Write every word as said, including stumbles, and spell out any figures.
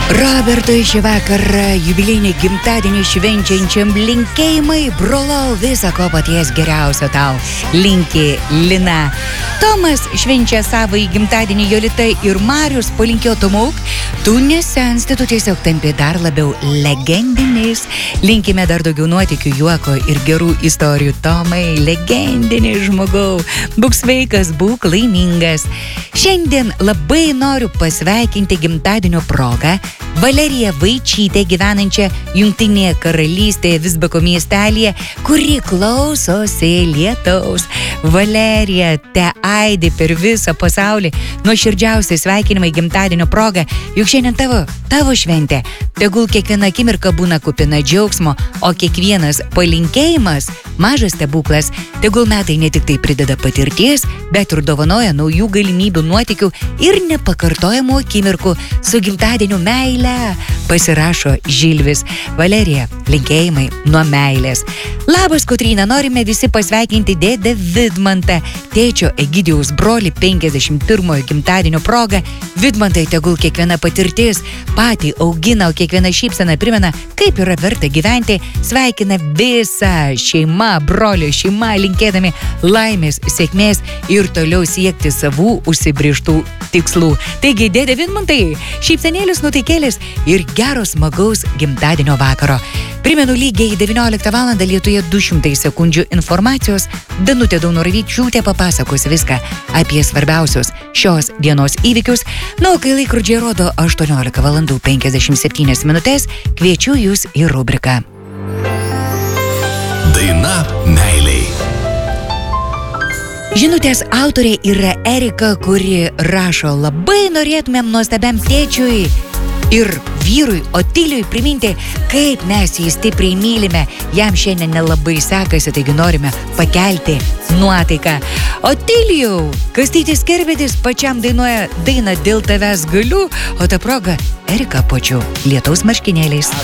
Robertui šį vakarą jubiliejinį gimtadienį švenčiančiam linkėjimai, brolau, viso ko paties geriausio tau. Linki Lina. Tomas švenčia savo gimtadienį, Jolita ir Marius palinkėjo Tomauk. Tu nesensti, tu tiesiog tampi dar labiau legendinis. Linkime dar daugiau nuotykių, juoko ir gerų istorijų. Tomai, legendinis žmogau. Būk sveikas, būk laimingas. Šiandien labai noriu pasveikinti gimtadienio progą Valeriją Vaičytę, gyvenančią Jungtinėje karalystėje Visbeko miestelėje, kuri klausosi lietaus. Valerija, te aidi per visą pasaulį nuoširdžiausiai sveikinimai gimtadienio proga, juk šiandien tavo, tavo šventė. Tegul kiekviena akimirka būna kupina džiaugsmo, o kiekvienas palinkėjimas mažas stebuklas. Tegul metai ne tik tai prideda patirties, bet ir dovanoja naujų galimybių, nuotykių ir nepakartojamų akimirkų su gimtadieniu meilė. Pasirašo Žilvis. Valerija, linkėjimai nuo meilės. Labas, Kotryna, norime visi pasveikinti dėdę Vidmantą, tėčio Egidijaus brolį penkiasdešimt pirmojo gimtadienio proga. Vidmantai, tegul kiekviena patirtis patį augina, o kiekviena šypsena primena, kaip yra verta gyventi. Sveikina visa šeima, brolio šeima, linkėdami laimės, sėkmės ir toliau siekti savų užsibrėžtų tikslų. Taigi, dėdė Vidmantai, šypsenėlis, nuteikėlis ir geros smagaus gimtadienio vakaro. Primenu, lygiai devynioliktą valandą Lietuje du šimtai sekundžių informacijos. Danutė Daunoravičiūtė papasakos viską apie svarbiausius šios dienos įvykius. Na, o kai laikrodžiai rodo aštuoniolika valandų penkiasdešimt septynios minutės, kviečiu jūs į rubriką. Daina meiliai. Žinutės autorė yra Erika, kuri rašo: labai norėtumėm nuostabiam tėčiui ir vyrui Otilijui priminti, kaip mes jį stipriai mylime. Jam šiandien nelabai sekasi, taigi norime pakelti nuotaiką. Otilijau, Kastytis Kerbedis pačiam dainuoja dainą Dėl tavęs galiu, o ta proga Erika Počiu lietaus marškinėliais.